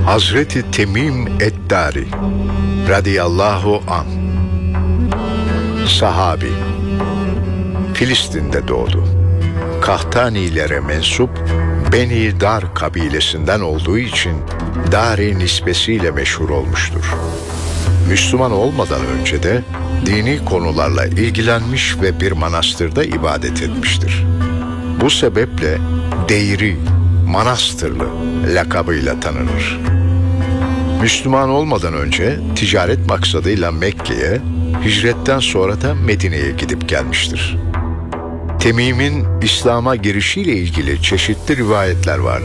Hazreti Temim Eddari radıyallahu an, sahabi, Filistin'de doğdu. Kahtanilere mensup Beni Dar kabilesinden olduğu için Dari nispesiyle meşhur olmuştur. Müslüman olmadan önce de dini konularla ilgilenmiş ve bir manastırda ibadet etmiştir. Bu sebeple Deyri, Manastırlı lakabıyla tanınır. Müslüman olmadan önce ticaret maksadıyla Mekke'ye, hicretten sonra da Medine'ye gidip gelmiştir. Temim'in İslam'a girişiyle ilgili çeşitli rivayetler var.